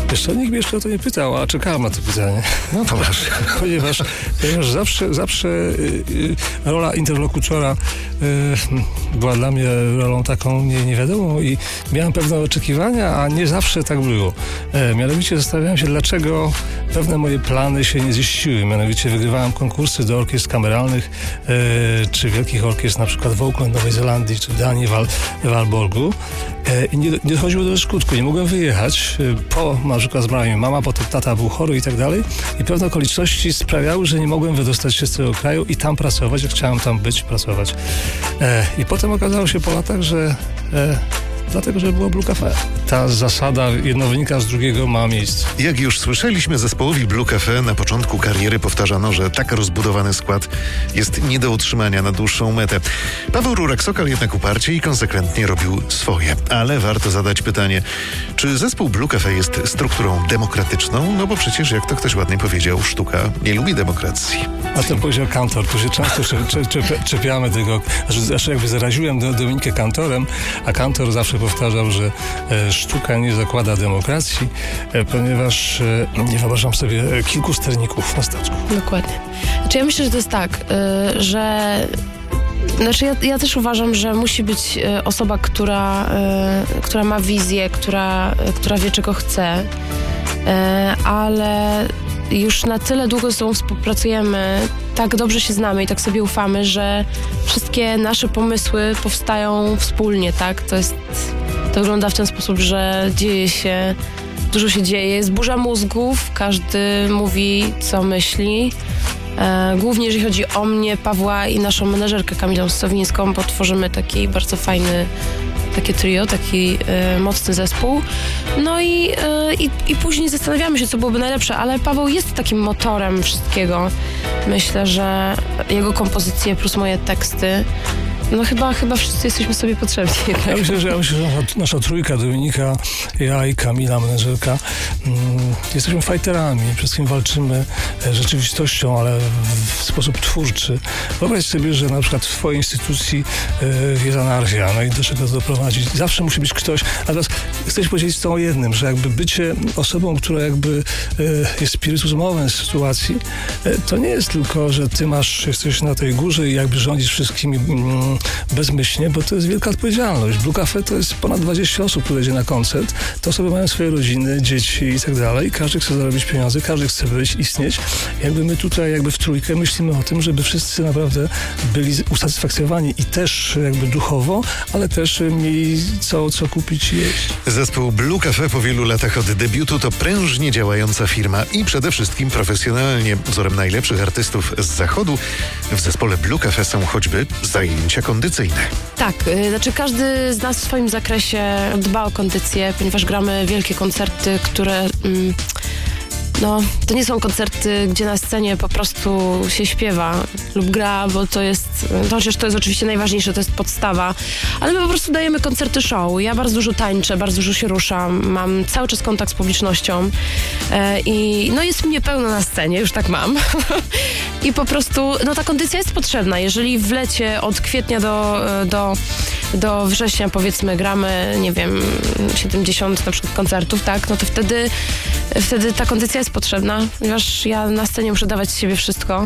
Wiesz co, nikt mnie jeszcze o to nie pytał, a czekałem na to pytanie. No to masz. Ponieważ zawsze rola interlokutora była dla mnie rolą taką niewiadomą i miałem pewne oczekiwania, a nie zawsze tak było. Mianowicie zastanawiałem się, dlaczego pewne moje plany się nie ziściły. Mianowicie wygrywałem konkursy do orkiestr kameralnych czy wielkich orkiestr, na przykład w Auckland, Nowej Zelandii, czy w Danii, w Aalborgu. I nie dochodziło do skutku. Nie mogłem wyjechać. Na przykład zmarła mi mama, potem tata był chory i tak dalej. I pewne okoliczności sprawiały, że nie mogłem wydostać się z tego kraju i tam pracować, jak chciałem tam być, pracować. I potem okazało się po latach, że dlatego, że było Blue Cafe. Ta zasada jedno wynika z drugiego ma miejsce. Jak już słyszeliśmy, zespołowi Blue Cafe na początku kariery powtarzano, że tak rozbudowany skład jest nie do utrzymania na dłuższą metę. Paweł Rurek-Sokal jednak uparcie i konsekwentnie robił swoje. Ale warto zadać pytanie, czy zespół Blue Cafe jest strukturą demokratyczną? No bo przecież, jak to ktoś ładnie powiedział, sztuka nie lubi demokracji. A to powiedział Kantor, tu się często czepiamy tego, znaczy jakby zaraziłem Dominikę Kantorem, a Kantor zawsze powtarzał, że sztuka nie zakłada demokracji, ponieważ nie wyobrażam sobie kilku sterników na staczku. Dokładnie. Znaczy ja myślę, że to jest tak, że... Znaczy ja też uważam, że musi być osoba, która ma wizję, która wie, czego chce, ale już na tyle długo z sobą współpracujemy, tak dobrze się znamy i tak sobie ufamy, że wszystkie nasze pomysły powstają wspólnie, tak? To wygląda w ten sposób, że dużo się dzieje, jest burza mózgów, każdy mówi, co myśli. Głównie jeżeli chodzi o mnie, Pawła i naszą menedżerkę Kamilę Sowińską, bo tworzymy taki bardzo fajny takie trio, taki mocny zespół. No i później zastanawiamy się, co byłoby najlepsze, ale Paweł jest takim motorem wszystkiego. Myślę, że jego kompozycje plus moje teksty, no chyba wszyscy jesteśmy sobie potrzebni. Tak? Ja myślę, że nasza trójka, Dominika, ja i Kamila, menedżerka, jesteśmy fighterami. Przede wszystkim walczymy rzeczywistością, ale w sposób twórczy. Wyobraź sobie, że na przykład w twojej instytucji jest anarchia, no i do czego to doprowadzi. Zawsze musi być ktoś. A teraz chcę powiedzieć z tą jednym, że jakby bycie osobą, która jakby jest spirytus movens w sytuacji, to nie jest tylko, że ty jesteś na tej górze i jakby rządzisz wszystkimi bezmyślnie, bo to jest wielka odpowiedzialność. Blue Cafe to jest ponad 20 osób, które idzie na koncert. Te osoby mają swoje rodziny, dzieci i tak dalej. Każdy chce zarobić pieniądze, każdy chce istnieć. Jakby my tutaj jakby w trójkę myślimy o tym, żeby wszyscy naprawdę byli usatysfakcjonowani i też jakby duchowo, ale też mieli co kupić i jeść. Zespół Blue Cafe po wielu latach od debiutu to prężnie działająca firma i przede wszystkim profesjonalnie. Wzorem najlepszych artystów z zachodu w zespole Blue Cafe są choćby zajęcia kondycyjne. Tak, znaczy każdy z nas w swoim zakresie dba o kondycję, ponieważ gramy wielkie koncerty, które... to nie są koncerty, gdzie na scenie po prostu się śpiewa lub gra, bo to jest, chociaż to jest oczywiście najważniejsze, to jest podstawa, ale my po prostu dajemy koncerty show. Ja bardzo dużo tańczę, bardzo dużo się ruszam, mam cały czas kontakt z publicznością i jest mnie pełno na scenie, już tak mam. I po prostu, ta kondycja jest potrzebna. Jeżeli w lecie od kwietnia do września, powiedzmy, gramy, 70 na przykład koncertów, tak, to wtedy ta kondycja jest potrzebna, ponieważ ja na scenie muszę dawać z siebie wszystko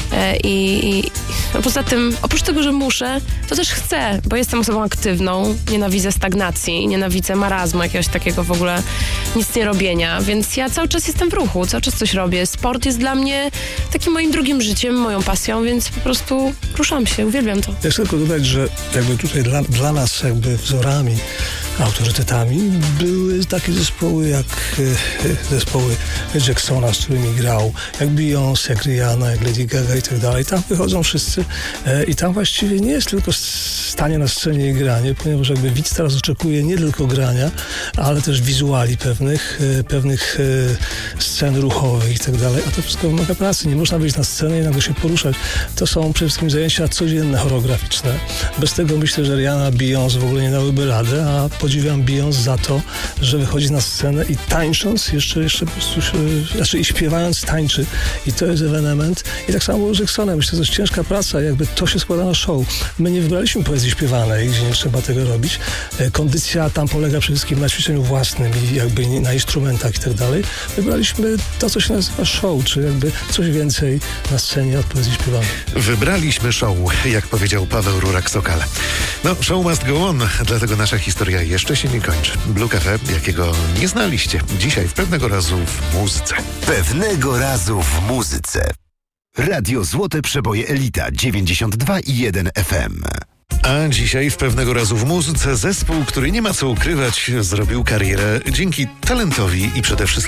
i poza tym, oprócz tego, że muszę, to też chcę, bo jestem osobą aktywną, nienawidzę stagnacji, nienawidzę marazmu, jakiegoś takiego w ogóle nic nie robienia, więc ja cały czas jestem w ruchu, cały czas coś robię. Sport jest dla mnie takim moim drugim życiem, moją pasją, więc po prostu ruszam się, uwielbiam to. Ja chcę tylko dodać, że jakby tutaj dla nas jakby wzorami, autorytetami były takie zespoły jak zespoły Jacksona, z którymi grał, jak Beyoncé, jak Rihanna, jak Lady Gaga i tak dalej. Tam wychodzą wszyscy i tam właściwie nie jest tylko stanie na scenie i granie, ponieważ jakby widz teraz oczekuje nie tylko grania, ale też wizuali pewnych scen ruchowych i tak dalej, a to wszystko wymaga pracy. Nie można wyjść na scenę i nagle się poruszać. To są przede wszystkim zajęcia codzienne, choreograficzne. Bez tego myślę, że Rihanna, Beyoncé w ogóle nie dałyby rady, a podziwiam Beyoncé za to, że wychodzi na scenę i tańcząc jeszcze po prostu i śpiewając tańczy. I to jest element. I tak samo z Jacksonem. Myślę, że to jest ciężka praca, jakby to się składa na show. My nie wybraliśmy poezji poezji śpiewanej, gdzie nie trzeba tego robić. Kondycja tam polega przede wszystkim na ćwiczeniu własnym i jakby na instrumentach i tak dalej. Wybraliśmy to, co się nazywa show, czy jakby coś więcej na scenie od poezji śpiewanej. Wybraliśmy show, jak powiedział Paweł Rurak-Sokal. No, show must go on, dlatego nasza historia jeszcze się nie kończy. Blue Cafe, jakiego nie znaliście, dzisiaj w Pewnego Razu w muzyce. Pewnego Razu w muzyce. Radio Złote Przeboje Elita 92,1 FM. A dzisiaj w Pewnego Razu w muzyce zespół, który nie ma co ukrywać, zrobił karierę dzięki talentowi i przede wszystkim